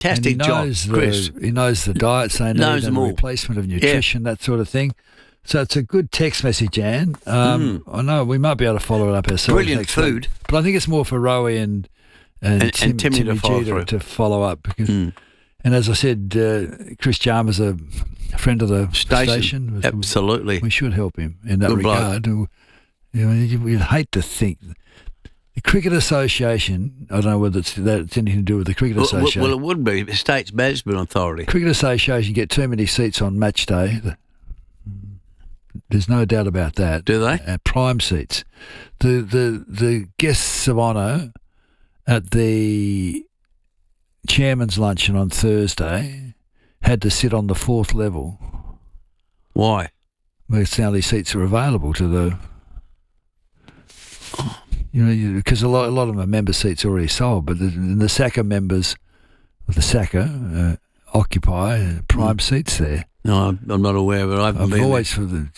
fantastic job, Chris. He knows the diets they need Knows and them the all. replacement of nutrition, that sort of thing. So it's a good text message, Anne. I know we might be able to follow it up ourselves. Brilliant next week, food. but I think it's more for Rowie and Timmy to follow G through. to follow up. Because, and as I said, Chris Chalmers, a friend of the station. Absolutely. We should help him in that Good regard. You'd hate to think. The Cricket Association, I don't know whether it's anything to do with the Cricket Association. Well, it would be. The State's Management Authority. Cricket Association get too many seats on match day. There's no doubt about that. Do they? Prime seats. The guests of honour at the chairman's luncheon on Thursday had to sit on the fourth level. Why? Well, it's the only seats are available to the... because a lot of them are member seats already sold, but the SACA members of the SACA occupy prime seats there. No, I'm not aware of it. I've always for the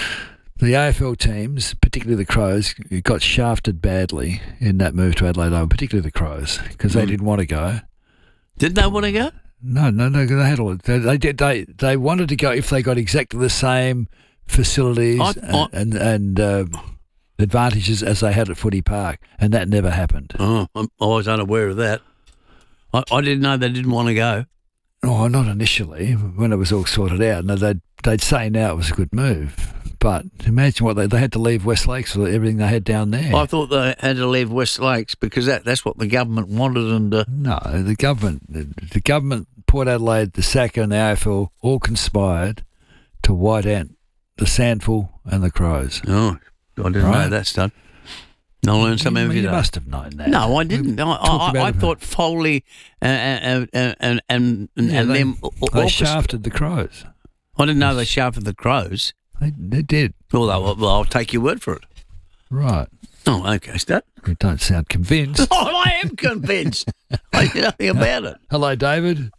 AFL teams, particularly the Crows, got shafted badly in that move to Adelaide Oval, particularly the Crows, because they didn't want to go. Did they want to go? No. They had all. They wanted to go if they got exactly the same facilities and advantages as they had at Footy Park, and that never happened. Oh, I was unaware of that. I didn't know they didn't want to go. Oh, not initially, when it was all sorted out. No, they'd say now it was a good move. But imagine what they had to leave West Lakes with everything they had down there. I thought they had to leave West Lakes because that's what the government wanted. And no, the government, Port Adelaide, the SACA and the AFL all conspired to white ant the Sandful and the Crows. Oh, I didn't know that stuff. I learned something every day. You must have known that. No, I didn't. I thought Foley and them. They shafted the Crows. I didn't know they shafted the Crows. They did. Well, I'll take your word for it. Right. Oh, okay, Stat. You don't sound convinced. Oh, I am convinced. I know nothing about it. Hello, David.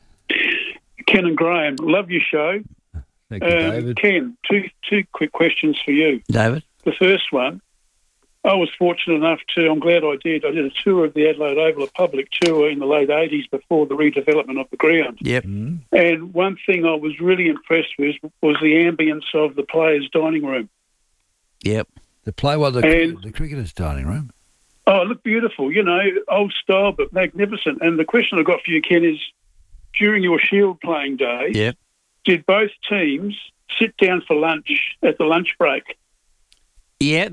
Ken and Graham, love your show. Thank you, David. Ken, two quick questions for you. David? The first one, I was fortunate enough I'm glad I did a tour of the Adelaide Oval, a public tour in the late 80s before the redevelopment of the ground. Yep. And one thing I was really impressed with was the ambience of the players' dining room. Yep. The cricketers' dining room. Oh, it looked beautiful, old style but magnificent. And the question I've got for you, Ken, is during your Shield playing day, yep, did both teams sit down for lunch at the lunch break? Yeah,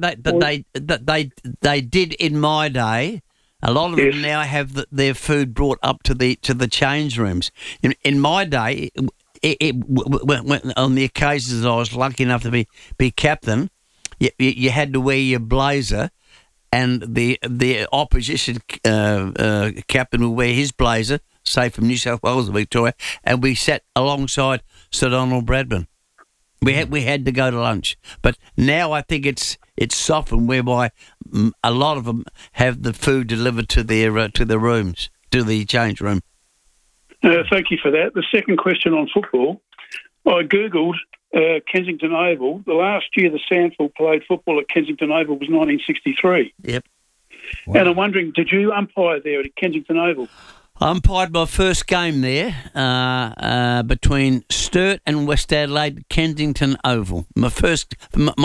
they did in my day. A lot of them now have their food brought up to the change rooms. In my day, on the occasions I was lucky enough to be captain, you had to wear your blazer, and the opposition captain would wear his blazer, say from New South Wales or Victoria, and we sat alongside Sir Donald Bradman. We had to go to lunch, but now I think it's softened, whereby a lot of them have the food delivered to the rooms, to the change room. Thank you for that. The second question on football, I googled Kensington Oval. The last year the Sandful played football at Kensington Oval was 1963. Yep. Wow. And I'm wondering, did you umpire there at Kensington Oval? I umpired my first game there between Sturt and West Adelaide, Kensington Oval. My first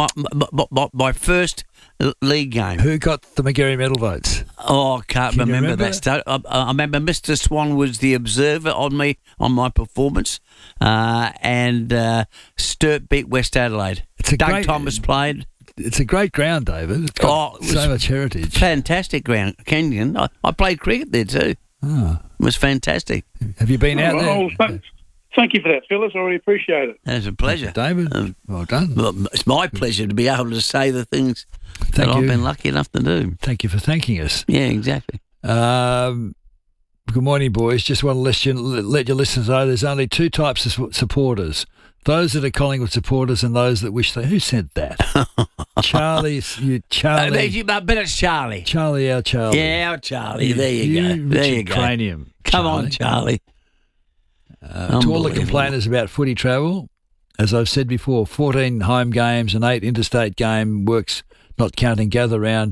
league game. Who got the McGarry medal votes? Oh, I can't remember that stuff. I remember Mr. Swan was the observer on my performance, and Sturt beat West Adelaide. Doug Thomas played. It's a great ground, David. It's got so much heritage. Fantastic ground, Kensington. I played cricket there too. Oh. It was fantastic. Have you been out there? Thank you for that, fellas. I really appreciate it. It's a pleasure. David, well done. Well, it's my pleasure to be able to say the things that I've been lucky enough to do. Thank you for thanking us. Yeah, exactly. Good morning, boys. Just want to let your listeners know there's only two types of supporters. Those that are Collingwood supporters and those that wish they... Who said that? Charlie. But it's Charlie. Charlie, our Charlie. Yeah, our Charlie. There you go. There you go. Cranium. Come on, Charlie. To all the complainers about footy travel, as I've said before, 14 home games and 8 interstate game works, not counting gather round,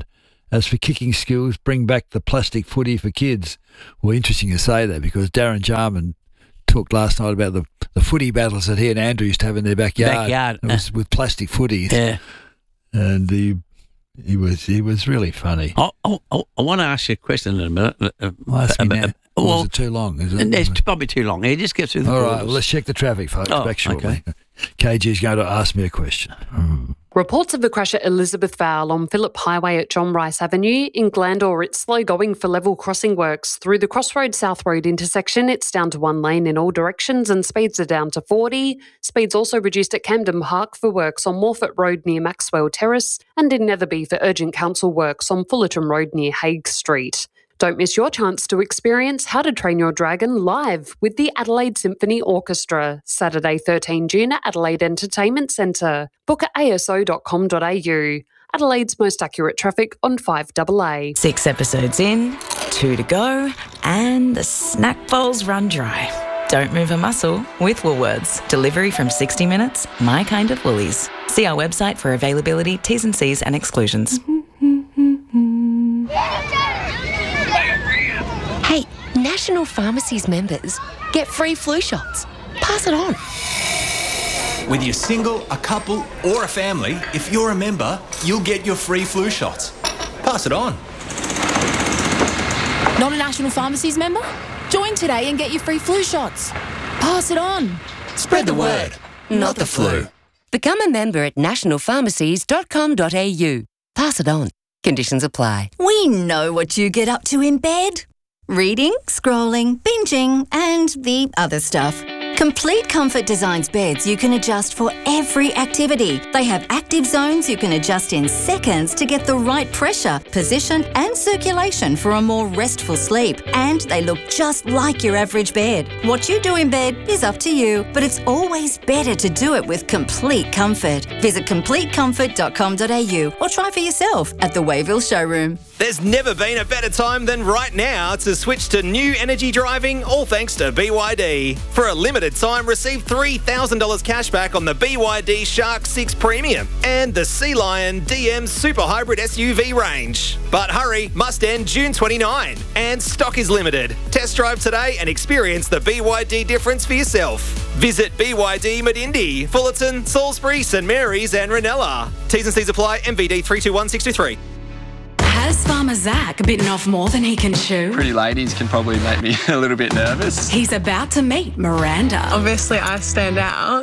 As for kicking skills, bring back the plastic footy for kids. Well, interesting you say that because Darren Jarman talked last night about the footy battles that he and Andrew used to have in their backyard. It was with plastic footies. Yeah. And he was really funny. I want to ask you a question in a minute. Ask me now. Or is it too long? Is it? It's probably too long. He just gets through the All borders. right, well, let's check the traffic, folks. Oh, Back shortly. okay. KG's going to ask me a question. Reports of a crash at Elizabeth Vale on Phillip Highway at John Rice Avenue. In Glandore, it's slow going for level crossing works. Through the Crossroads South Road intersection, it's down to 1 lane in all directions and speeds are down to 40. Speeds also reduced at Camden Park for works on Morfett Road near Maxwell Terrace and in Netherby for urgent council works on Fullerton Road near Hague Street. Don't miss your chance to experience How to Train Your Dragon live with the Adelaide Symphony Orchestra, Saturday 13 June at Adelaide Entertainment Centre. Book at aso.com.au. Adelaide's most accurate traffic on 5AA. 6 episodes in, 2 to go, and the snack bowl's run dry. Don't move a muscle with Woolworths. Delivery from 60 minutes, my kind of Woolies. See our website for availability, T's and C's and exclusions. Hey, National Pharmacies members get free flu shots. Pass it on. Whether you're single, a couple, or a family, if you're a member, you'll get your free flu shots. Pass it on. Not a National Pharmacies member? Join today and get your free flu shots. Pass it on. Spread the word, not the flu. Become a member at nationalpharmacies.com.au. Pass it on. Conditions apply. We know what you get up to in bed. Reading, scrolling, binging, and the other stuff. Complete Comfort designs beds you can adjust for every activity. They have active zones you can adjust in seconds to get the right pressure, position, and circulation for a more restful sleep. And they look just like your average bed. What you do in bed is up to you, but it's always better to do it with Complete Comfort. Visit CompleteComfort.com.au or try for yourself at the Wayville showroom. There's never been a better time than right now to switch to new energy driving, all thanks to BYD. For a limited time, receive $3,000 cash back on the BYD Shark 6 Premium and the Sea Lion DM Super Hybrid SUV range. But hurry, must end June 29 and stock is limited. Test drive today and experience the BYD difference for yourself. Visit BYD Medindi, Fullerton, Salisbury, St Mary's and Ranella. T's and C's apply. MVD 321623. Has Farmer Zach bitten off more than he can chew? Pretty ladies can probably make me a little bit nervous. He's about to meet Miranda. Obviously, I stand out.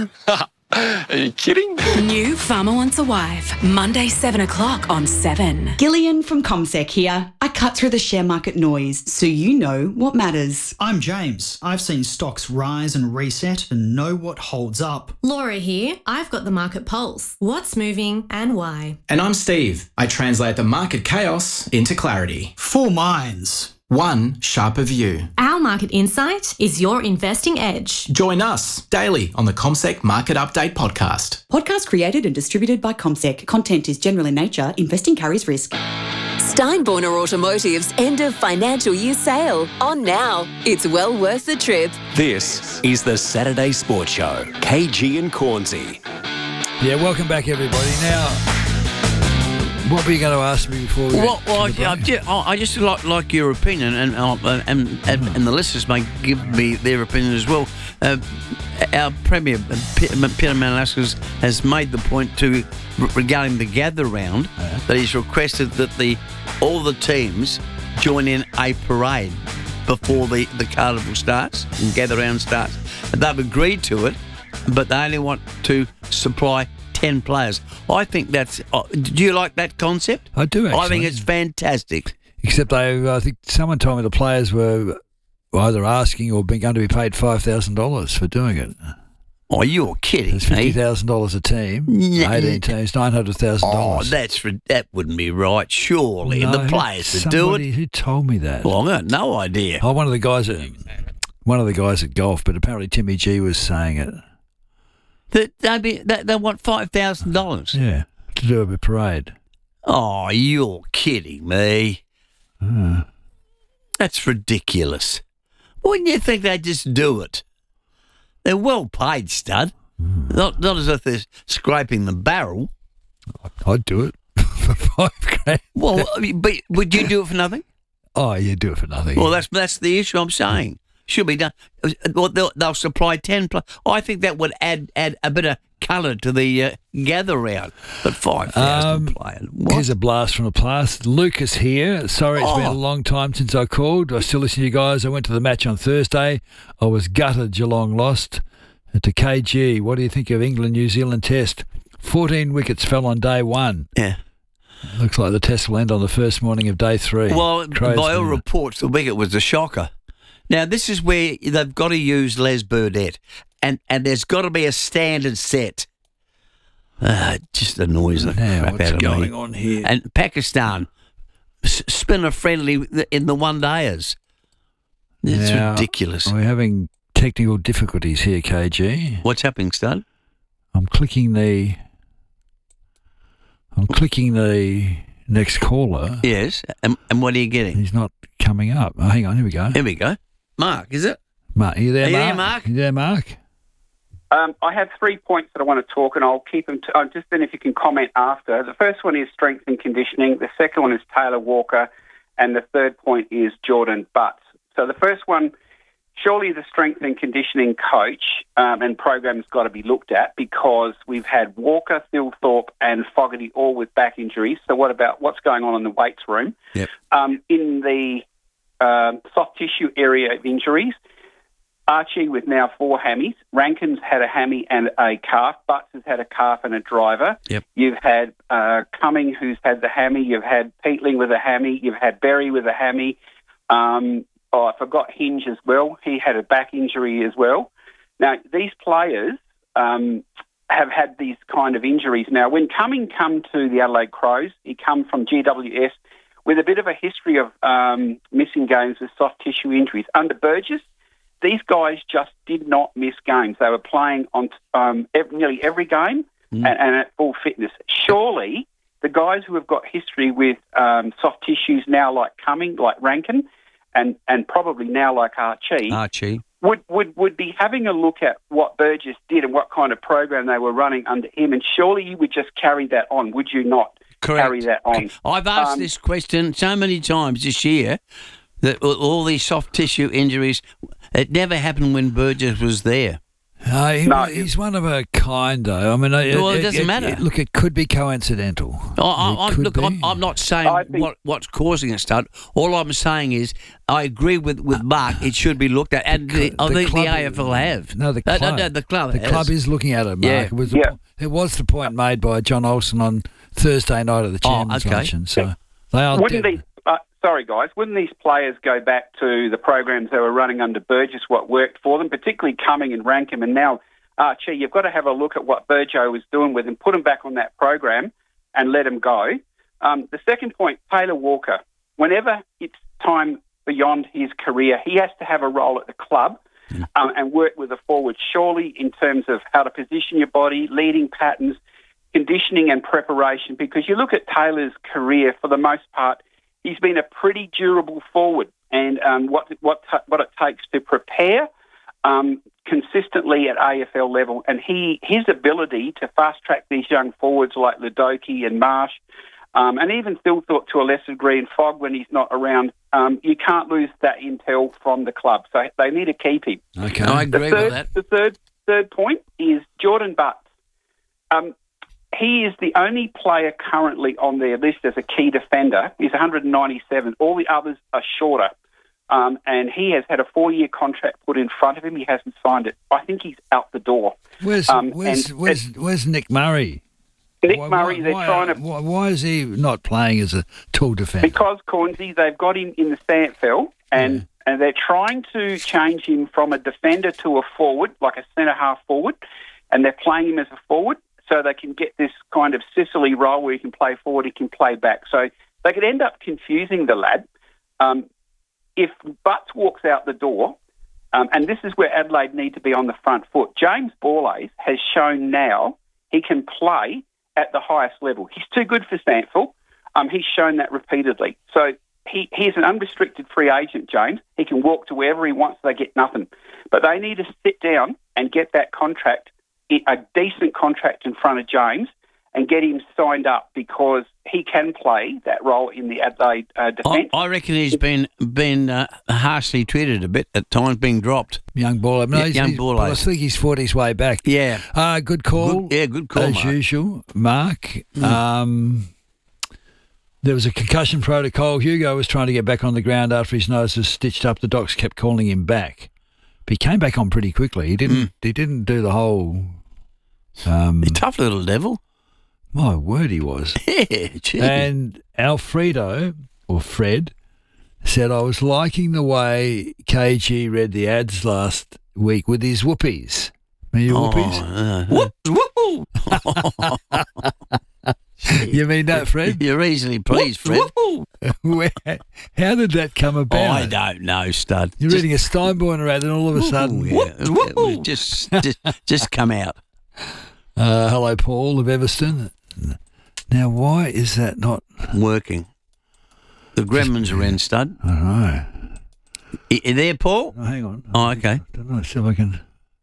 Are you kidding? New Farmer Wants a Wife, Monday 7 o'clock on 7. Gillian from CommSec here. I cut through the share market noise so you know what matters. I'm James. I've seen stocks rise and reset and know what holds up. Laura here. I've got the market pulse. What's moving and why? And I'm Steve. I translate the market chaos into clarity. 4 minds. One sharper view. Our market insight is your investing edge. Join us daily on the CommSec Market Update podcast. Podcast created and distributed by CommSec. Content is general in nature. Investing carries risk. Steinborner Automotive's end of financial year sale on now. It's well worth the trip. This is the Saturday Sports Show. KG and Cornsey. Yeah, welcome back, everybody. Now, what were you going to ask me before we I just like your opinion, and the listeners may give me their opinion as well. Our Premier, Peter Malinauskas, has made the point regarding the gather round that he's requested that all the teams join in a parade before the carnival starts and gather round starts. And they've agreed to it, but they only want to supply 10 players. I think that's... do you like that concept? I do, actually. I think it's fantastic. Except I think someone told me the players were either asking or going to be paid $5,000 for doing it. Oh, you're kidding. It's $50,000 a team, 18 teams, $900,000. Oh, that wouldn't be right, surely. No, the players to do it. Who told me that? Well, I've got no idea. Oh, one of the guys at golf, but apparently Timmy G was saying it. They want $5,000. Yeah, to do a parade. Oh, you're kidding me. That's ridiculous. Wouldn't you think they'd just do it? They're well paid, stud. Not as if they're scraping the barrel. I'd do it. for $5,000. Well, but would you do it for nothing? Oh, you do it for nothing. Well, that's the issue I'm saying. Should be done. Well, they'll supply 10 plus. I think that would add a bit of colour to the gather round. But 5,000 players. Here's a blast from the past. Lucas here. Sorry, it's been a long time since I called. I still listen to you guys. I went to the match on Thursday. I was gutted Geelong lost to KG. What do you think of England-New Zealand test? 14 wickets fell on day one. Yeah. Looks like the test will end on the first morning of day 3. Well, by all reports, the wicket was a shocker. Now, this is where they've got to use Les Burdett, and there's got to be a standard set. It just annoys the crap out of me. What's going on here? And Pakistan, spinner friendly in the one-dayers. It's ridiculous. We're having technical difficulties here, KG. What's happening, Stud? I'm clicking the next caller. Yes, and what are you getting? He's not coming up. Oh, hang on, here we go. Here we go. Mark, is it? Mark, are you there, Mark? You there, Mark? I have 3 points that I want to talk, and I'll keep them just then if you can comment after. The first one is strength and conditioning. The second one is Taylor Walker. And the third point is Jordan Butts. So the first one, surely the strength and conditioning coach and program's got to be looked at, because we've had Walker, Thilthorpe and Fogarty all with back injuries. So what about what's going on in the weights room? Yep. In the soft tissue area of injuries, Archie with now 4 hammies. Rankin's had a hammy and a calf. Butts has had a calf and a driver. Yep. You've had Cumming, who's had the hammy. You've had Peatling with a hammy. You've had Berry with a hammy. I forgot Hinge as well. He had a back injury as well. Now, these players have had these kind of injuries. Now, when Cumming come to the Adelaide Crows, he come from GWS with a bit of a history of missing games with soft tissue injuries. Under Burgess, these guys just did not miss games. They were playing on nearly every game and at full fitness. Surely the guys who have got history with soft tissues now, like Cumming, like Rankin, and probably now like Archie, would be having a look at what Burgess did and what kind of program they were running under him, and surely you would just carry that on, would you not? Correct. Carry that on. I've asked this question so many times this year, that all these soft tissue injuries, it never happened when Burgess was there. He's one of a kind, though. I mean, it doesn't matter. Look, it could be coincidental. I'm not saying what's causing it, Stud. All I'm saying is I agree with Mark. It should be looked at, and I think the AFL have. No, the club. The club. The club is looking at it, Mark. Yeah. It was the point made by John Olsen on Thursday night at the Chairman's Luncheon. So they are. Sorry, guys. Wouldn't these players go back to the programs they were running under Burgess, what worked for them, particularly Cumming and Rankin, and now Archie? You've got to have a look at what Burjo was doing with them, put them back on that program and let them go. The second point, Taylor Walker. Whenever it's time beyond his career, he has to have a role at the club and work with the forward, surely in terms of how to position your body, leading patterns, conditioning and preparation, because you look at Taylor's career, for the most part, he's been a pretty durable forward, and what it takes to prepare consistently at AFL level, and his ability to fast track these young forwards like Ludoki and Marsh, and even Thilthorpe to a lesser degree, and Fogg when he's not around. You can't lose that intel from the club, so they need to keep him. Okay, I agree with that. The third point is Jordan Butts. He is the only player currently on their list as a key defender. He's 197. All the others are shorter. And he has had a 4-year contract put in front of him. He hasn't signed it. I think he's out the door. Where's Nick Murray? Murray, they're trying to... Why is he not playing as a tall defender? Because, Cornsey, they've got him in the Sandfeld, and they're trying to change him from a defender to a forward, like a centre-half forward, and they're playing him as a forward, so they can get this kind of Sicily role where he can play forward, he can play back. So they could end up confusing the lad. If Butts walks out the door, and this is where Adelaide need to be on the front foot, James Borlase has shown now he can play at the highest level. He's too good for Sandford. He's shown that repeatedly. So he's an unrestricted free agent, James. He can walk to wherever he wants, they get nothing. But they need to sit down and get that contract, a decent contract in front of James, and get him signed up because he can play that role in the Adelaide defence. I reckon he's been harshly treated a bit at times, being dropped. Young baller. No, young baller. I think he's fought his way back. Yeah. Good call. Good call, as Mark. usual, Mark. There was a concussion protocol. Hugo was trying to get back on the ground after his nose was stitched up. The docs kept calling him back. But he came back on pretty quickly. He didn't do the whole... a tough little devil. My word, he was. Yeah, gee. And Alfredo, or Fred, said, I was liking the way KG read the ads last week with his whoopies. Are you whoopies? Whoop. You mean that, Fred? You're easily pleased, Fred. How did that come about? I don't know, stud. You're reading a Steinborn ad and all of a sudden... It just come out. Hello, Paul of Everston. Now, why is that not... working? The gremlins are in, stud. All right. You there, Paul? Oh, hang on. Oh, okay. I don't know, see if I can...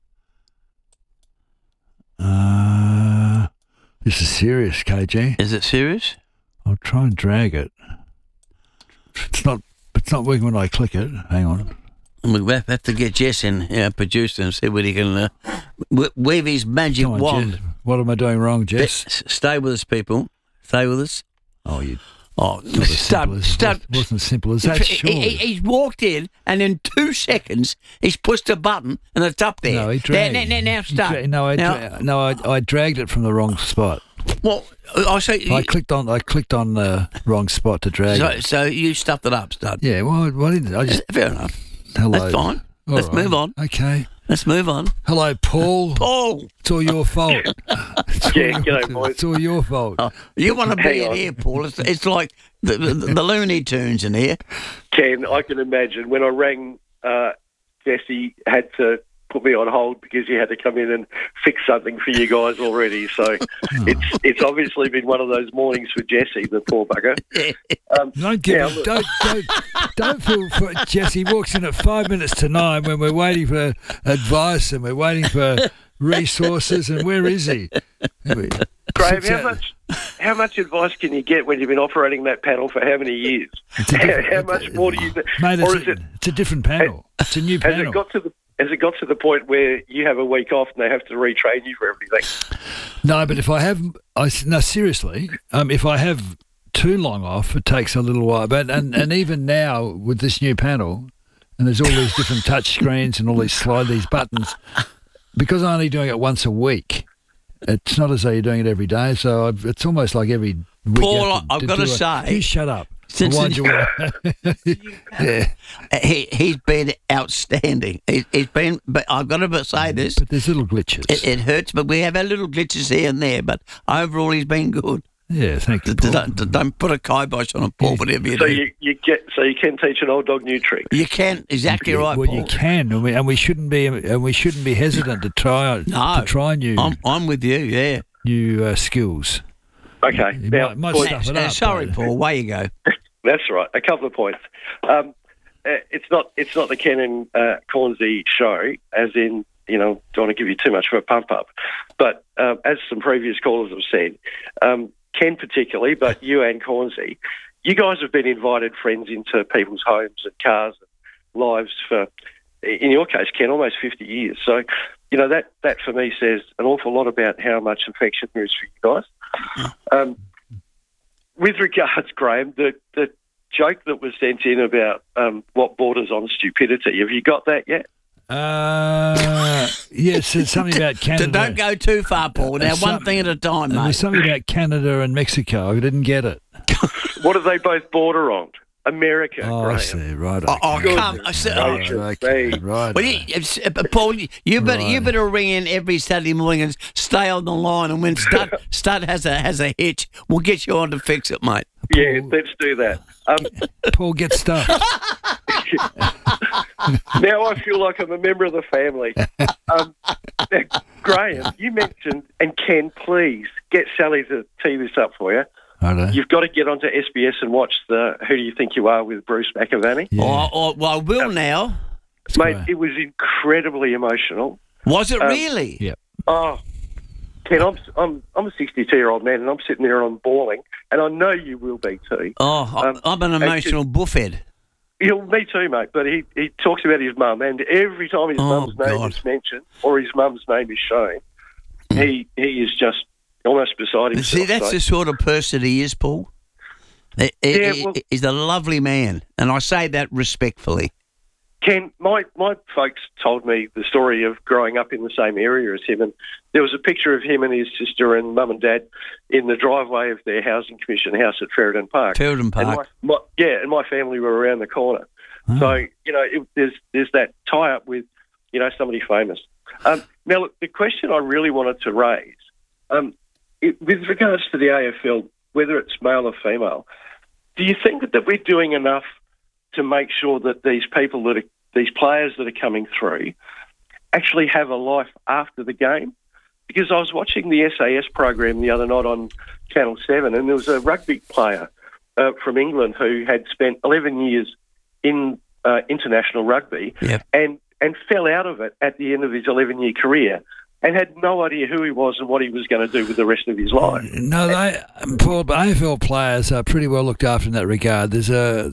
This is serious, KG. Is it serious? I'll try and drag it. It's not working when I click it. Hang on. We have to get Jess in, producer, and see what he can wave his magic Come on, wand. Jess. What am I doing wrong, Jess? Stay with us, people. Stay with us. Oh, you... Oh, stud. Wasn't as simple as that, sure. He's walked in, and in 2 seconds, he's pushed a button, and it's up there. No, he dragged. Now start. I dragged it from the wrong spot. Well, I say I clicked on the wrong spot to drag it. So you stuffed it up, stud. Yeah, well, why didn't I just... Fair enough. Hello. That's fine. Let's move on. Okay. Let's move on. Hello, Paul. Paul. It's all your fault. G'day, boys. It's all your fault. Oh, you want to be in here, Paul. It's like the Looney Tunes in here. Ken, I can imagine when I rang, Jesse had to put me on hold because he had to come in and fix something for you guys already. So it's obviously been one of those mornings for Jesse, the poor bugger. Don't feel for Jesse walks in at 5 minutes to 9 when we're waiting for advice and we're waiting for resources. And where is he? Graham, how much advice can you get when you've been operating that panel for how many years? How much more do you? Mate, it's a different panel. It's a new panel. Has it got to the point where you have a week off and they have to retrain you for everything? No, but if I have, seriously, if I have too long off, it takes a little while. But and even now with this new panel, and there's all these different touch screens and all these buttons, because I'm only doing it once a week. It's not as though you're doing it every day, so it's almost like every week. Paul, I've got to say, you shut up. He's been outstanding. He's been, but I've got to say this. But there's little glitches. It hurts, but we have our little glitches here and there. But overall, he's been good. Yeah, thank you, Paul. Don't put a kibosh on a Paul, whatever you do. So you can teach an old dog new tricks. You can, exactly right, well, Paul. you can, and we shouldn't be hesitant to try new. I'm with you. Yeah, new skills. Okay, you might stuff it up. Sorry, Paul. Away you go. That's right. A couple of points. It's not the Ken and Cornsey show, as in, don't want to give you too much of a pump up. But as some previous callers have said, Ken particularly, but you and Cornsey, you guys have been invited friends into people's homes and cars and lives for, in your case, Ken, almost 50 years. So, that for me says an awful lot about how much affection there is for you guys. With regards, Graham, the joke that was sent in about what borders on stupidity, have you got that yet? Yes, it's something about Canada. Don't go too far, Paul. Now, one thing at a time, mate. There's something about Canada and Mexico. I didn't get it. What do they both border on? America, Graham. I see, right. Come. Right. Well, Paul, you better ring in every Saturday morning and stay on the line, and when Stud has a hitch, we'll get you on to fix it, mate. Yeah, let's do that. Paul, get stuffed. Now I feel like I'm a member of the family. Graham, you mentioned, and Ken, please get Sally to tee this up for you. Righto. You've got to get onto SBS and watch the Who Do You Think You Are with Bruce McAvaney. Yeah. Well, I will now. Mate, it was incredibly emotional. Was it really? Yep. Oh, Ken, I'm a 62-year-old man, and I'm sitting there and I'm bawling, and I know you will be too. Oh, I'm an emotional buffhead. Yeah, me too, mate. But he talks about his mum, and every time his mum's name is mentioned or his mum's name is shown, he is just almost beside himself. See, that's the sort of person he is, Paul. He's a lovely man, and I say that respectfully. Ken, my folks told me the story of growing up in the same area as him, and there was a picture of him and his sister and mum and dad in the driveway of their housing commission house at Ferryden Park. Ferryden Park. And my family were around the corner. Oh. So, there's that tie-up with, somebody famous. Now, look, the question I really wanted to raise, with regards to the AFL, whether it's male or female, do you think that we're doing enough to make sure that these players that are coming through actually have a life after the game? Because I was watching the SAS program the other night on Channel 7, and there was a rugby player from England who had spent 11 years in international rugby and fell out of it at the end of his 11-year career and had no idea who he was and what he was going to do with the rest of his life. No, Paul, AFL players are pretty well looked after in that regard. There's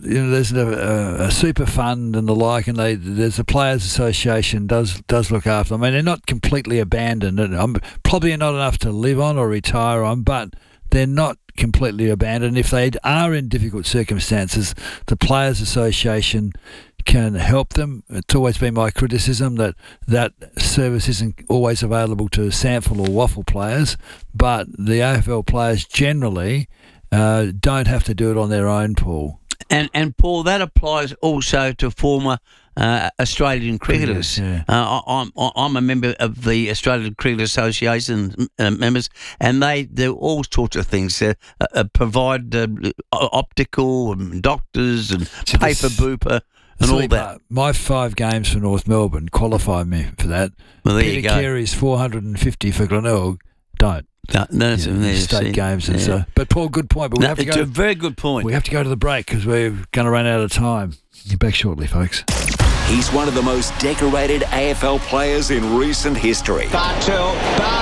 a super fund and the like, and there's a Players Association does look after them. I mean, they're not completely abandoned, and probably not enough to live on or retire on, but they're not completely abandoned. If they are in difficult circumstances, the Players Association can help them. It's always been my criticism that service isn't always available to SANFL or WAFL players, but the AFL players generally don't have to do it on their own, Paul. And Paul, that applies also to former Australian cricketers. Yeah. I'm a member of the Australian Cricket Association members, and they do all sorts of things. Provide optical and doctors and paper booper. And all that. My 5 games for North Melbourne qualify me for that. Well, there Peter you go. Carey's 450 for Glenelg don't. No, state games and so. But Paul, good point. But we have to go. It's a very good point. We have to go to the break because we're going to run out of time. You're back shortly, folks. He's one of the most decorated AFL players in recent history. Bartel.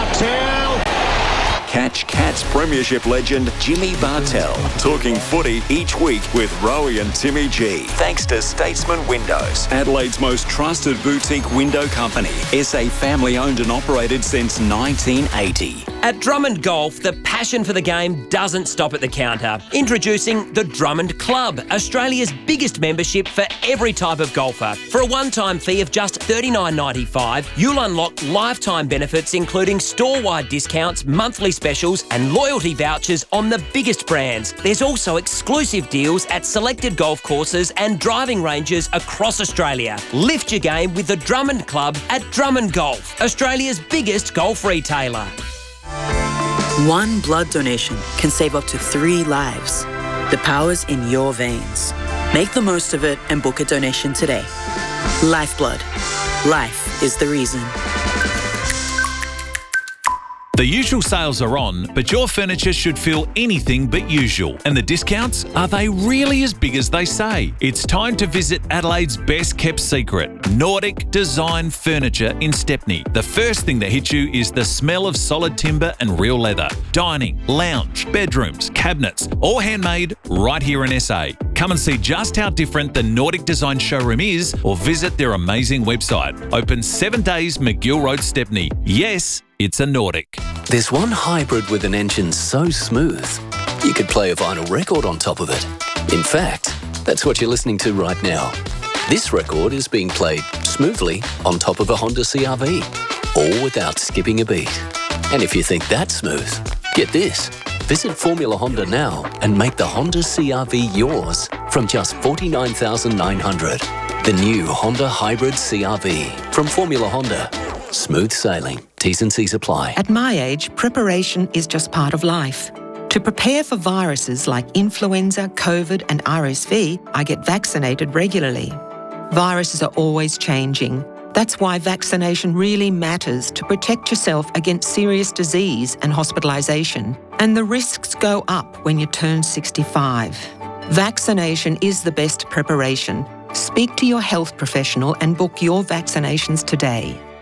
Catch Cats Premiership legend Jimmy Bartel talking footy each week with Rowie and Timmy G. Thanks to Statesman Windows, Adelaide's most trusted boutique window company. SA family owned and operated since 1980. At Drummond Golf, the passion for the game doesn't stop at the counter. Introducing the Drummond Club, Australia's biggest membership for every type of golfer. For a one-time fee of just $39.95, you'll unlock lifetime benefits including store-wide discounts, monthly specials and loyalty vouchers on the biggest brands. There's also exclusive deals at selected golf courses and driving ranges across Australia. Lift your game with the Drummond Club at Drummond Golf, Australia's biggest golf retailer. One blood donation can save up to 3 lives. The power's in your veins. Make the most of it and book a donation today. Lifeblood. Life is the reason. The usual sales are on, but your furniture should feel anything but usual. And the discounts, are they really as big as they say? It's time to visit Adelaide's best kept secret, Nordic Design Furniture in Stepney. The first thing that hits you is the smell of solid timber and real leather. Dining, lounge, bedrooms, cabinets, all handmade right here in SA. Come and see just how different the Nordic Design showroom is or visit their amazing website. Open 7 days, McGill Road, Stepney. Yes, it's a Nordic. There's one hybrid with an engine so smooth, you could play a vinyl record on top of it. In fact, that's what you're listening to right now. This record is being played smoothly on top of a Honda CR-V, all without skipping a beat. And if you think that's smooth, get this. Visit Formula Honda now and make the Honda CR-V yours from just $49,900. The new Honda Hybrid CR-V from Formula Honda. Smooth sailing. T's and C's apply. At my age, preparation is just part of life. To prepare for viruses like influenza, COVID and RSV, I get vaccinated regularly. Viruses are always changing. That's why vaccination really matters to protect yourself against serious disease and hospitalisation. And the risks go up when you turn 65. Vaccination is the best preparation. Speak to your health professional and book your vaccinations today.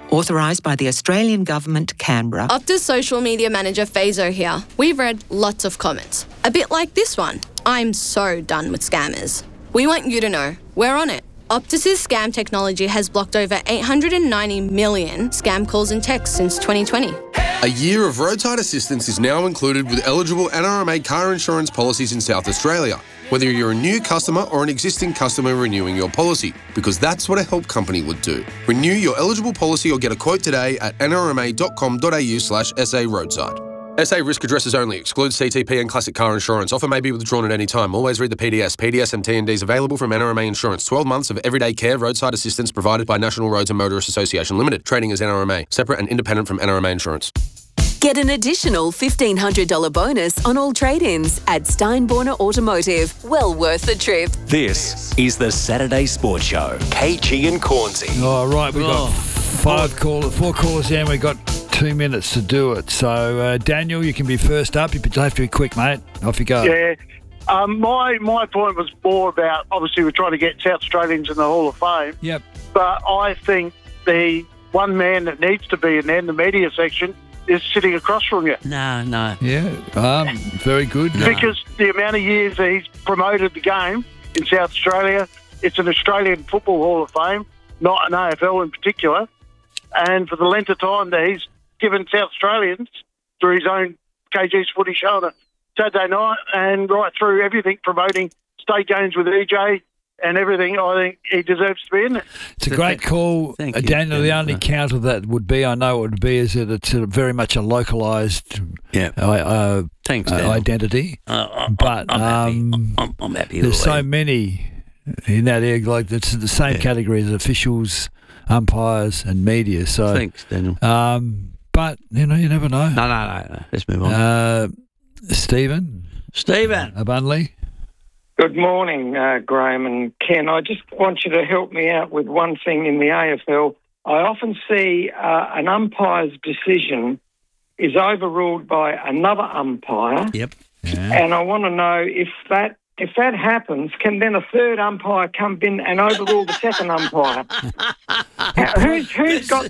Authorised by the Australian Government, Canberra. Optus social media manager Fazo here. We've read lots of comments. A bit like this one. I'm so done with scammers. We want you to know, we're on it. Optus's scam technology has blocked over 890 million scam calls and texts since 2020. A year of roadside assistance is now included with eligible NRMA car insurance policies in South Australia, whether you're a new customer or an existing customer renewing your policy, because that's what a help company would do. Renew your eligible policy or get a quote today at nrma.com.au/SA roadside. SA risk addresses only. Excludes CTP and classic car insurance. Offer may be withdrawn at any time. Always read the PDS. PDS and T&Ds available from NRMA Insurance. 12 months of everyday care roadside assistance provided by National Roads and Motorists Association Limited. Trading as NRMA. Separate and independent from NRMA Insurance. Get an additional $1,500 bonus on all trade-ins at Steinborner Automotive. Well worth the trip. This is the Saturday Sports Show. KG and Cornsey. All right, we've got four callers in. We've got 2 minutes to do it. So, Daniel, you can be first up. You'll have to be quick, mate. Off you go. Yeah. My point was more about, obviously, we're trying to get South Australians in the Hall of Fame. Yep. But I think the one man that needs to be in there, in the media section, is sitting across from you. No. Yeah, very good. Because the amount of years that he's promoted the game in South Australia, it's an Australian Football Hall of Fame, not an AFL in particular. And for the length of time that he's given South Australians through his own KG's Footy Show on a Saturday night and right through everything, promoting state games with EJ and everything, I think he deserves to be in it. It's a great call, Daniel. The only counter that would be, I know it would be, is that it's very much a localised identity. But I'm happy. There's so many in that area, like it's the same category as officials, umpires, and media. So thanks, Daniel. But you never know. No. Let's move on. Stephen Abundley. Good morning, Graham and Ken. I just want you to help me out with one thing in the AFL. I often see an umpire's decision is overruled by another umpire. Yep. Yeah. And I want to know if that happens, can then a third umpire come in and overrule the second umpire? Who's got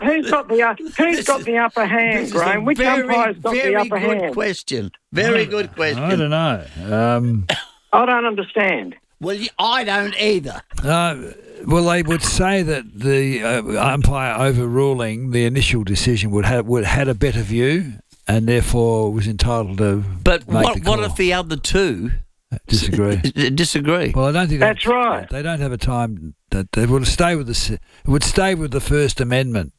the upper hand, Graham? Which umpire's got the upper hand? Very good question. Very good question. I don't know. I don't understand. Well, I don't either. Well, they would say that the umpire overruling the initial decision would had a better view and therefore was entitled to. But what if the other two disagree? Well, I don't think that's right. They don't have a time that they will stay with it would stay with the First Amendment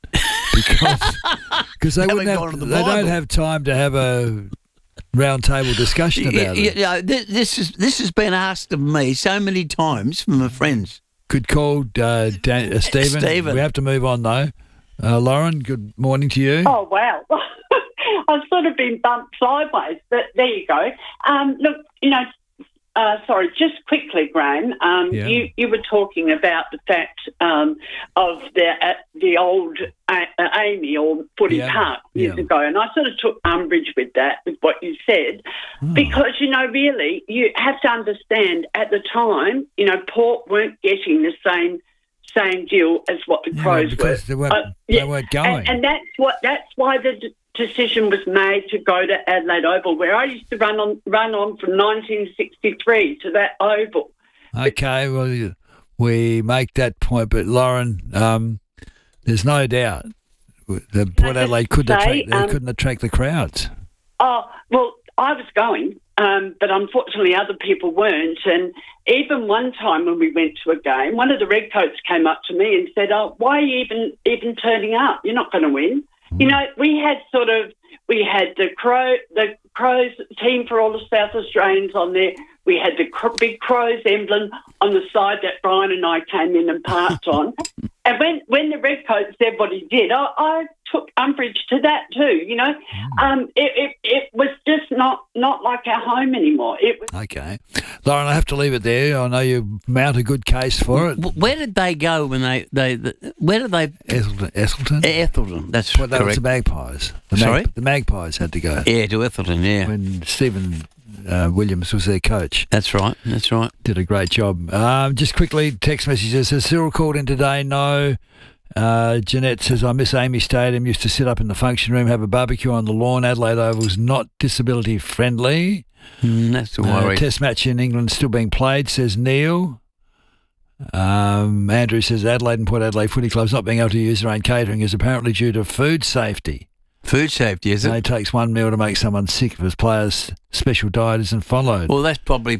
because they don't have time to have a round table discussion about it. This has been asked of me so many times from my friends. Good call, Stephen. We have to move on though. Lauren, good morning to you. Oh wow, I've sort of been bumped sideways, but there you go. Look, sorry, just quickly, Graham. You were talking about the fact of the old Amy or Footy Park years ago, and I sort of took umbrage with what you said, because really you have to understand at the time, Port weren't getting the same deal as what the Crows were. They weren't going, and that's why the decision was made to go to Adelaide Oval, where I used to run on from 1963 to that oval. Okay, well, we make that point, but Lauren, there's no doubt that Port Adelaide couldn't attract the crowds. Oh, well, I was going, but unfortunately other people weren't. And even one time when we went to a game, one of the Redcoats came up to me and said, "Oh, why are you even turning up? You're not going to win." We had the Crows team for all the South Australians on there. We had the big Crows emblem on the side that Brian and I came in and parked on. And when the Redcoats said what he did, I took umbrage to that too. It was just not like our home anymore. Okay, Lauren, I have to leave it there. I know you mount a good case for it. Where did they go when where did they? Ethelton. Ethelton. That's correct. That was the Magpies. The Magpies had to go. Yeah, to Ethelton. Yeah, when Stephen Williams was their coach. That's right. Did a great job. Just quickly, text messages. Has Cyril called in today? No. Jeanette says, I miss Amy Stadium. Used to sit up in the function room, have a barbecue on the lawn. Adelaide Oval's not disability friendly. That's a worry. Test match in England still being played, says Neil. Andrew says Adelaide and Port Adelaide Footy Clubs not being able to use their own catering is apparently due to food safety. Food safety, is it? It takes one meal to make someone sick if his player's special diet isn't followed. Well, that's probably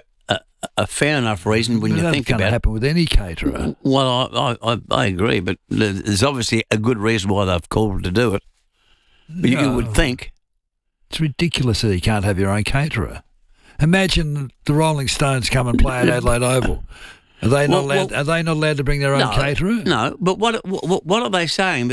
a fair enough reason when you think about it. That's going to happen with any caterer. Well, I agree, but there's obviously a good reason why they've called to do it. But you would think. It's ridiculous that you can't have your own caterer. Imagine the Rolling Stones come and play at Adelaide Oval. Are they not allowed? Are they not allowed to bring their own caterer? No, but what are they saying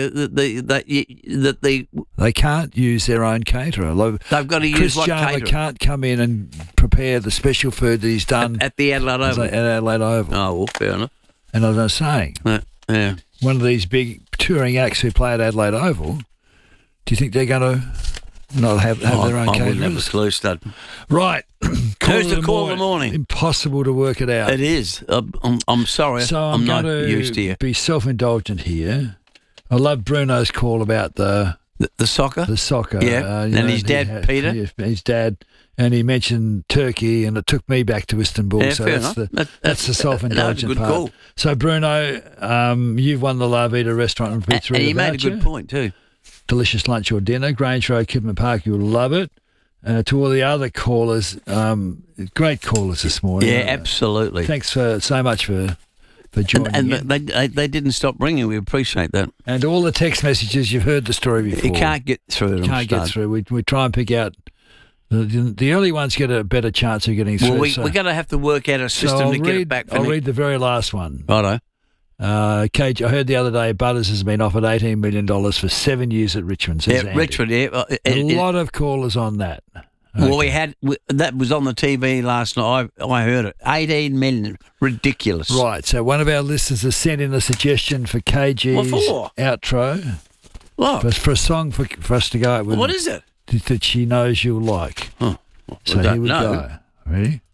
that they can't use their own caterer? They've got to use Chris what Chandler caterer? Can't come in and prepare the special food that he's done at the Adelaide Oval. At Adelaide Oval. Oh, well, fair enough. And as I was saying, yeah, one of these big touring acts who play at Adelaide Oval, do you think they're going to not have their own caterers? I wouldn't have a clue, Stud. Right. Who's the call of the morning? Impossible to work it out. It is. I'm sorry. So I'm not going used to you. Be self-indulgent here. I love Bruno's call about the soccer. The soccer. Yeah. And his dad, Peter. His dad. And he mentioned Turkey, and it took me back to Istanbul. Yeah, so fair that's enough. that's the self-indulgent part. Call. So Bruno, you've won the La Vida restaurant and pizzeria. And he made a good point too. Delicious lunch or dinner. Grange Road, Kidman Park, you'll love it. To all the other callers, great callers this morning. Yeah, absolutely. Thanks so much for joining and in. They didn't stop ringing. We appreciate that. And all the text messages, you've heard the story before. You can't get through them. Can't get through. We try and pick out the early ones get a better chance of getting through. Well, we're going to have to work out a system to get it back. I'll read the very last one. Righto. Cage, I heard the other day Butters has been offered $18 million for 7 years at Richmond. Says Andy. Richmond, yeah. A lot of callers on that. Okay. Well, that was on the TV last night. I heard it. 18 million. Ridiculous. Right. So one of our listeners has sent in a suggestion for KG's outro. What? For a song for us to go with. What is it? That she knows you'll like. Oh. So here we go. Ready?